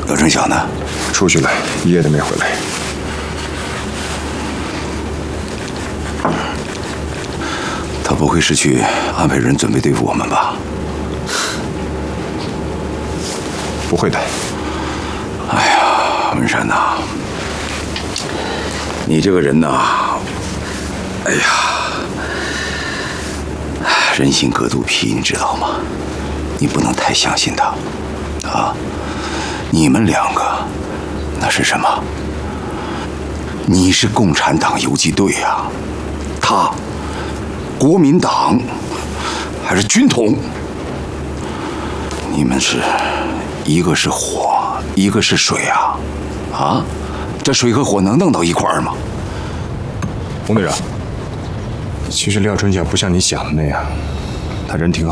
姚春晓呢？ 出去了，一夜都没回来。 他不会是去安排人准备对付我们吧？ 不会的。 哎呀，文山呐，你这个人呐，哎呀，人心隔肚皮，你知道吗？你不能太相信他，啊！你们两个那是什么？你是共产党游击队呀，他国民党还是军统？你们是一个是火，一个是水啊！啊，这水和火能弄到一块儿吗？ 洪队长，其实廖春晓不像你想的那样，他人挺好。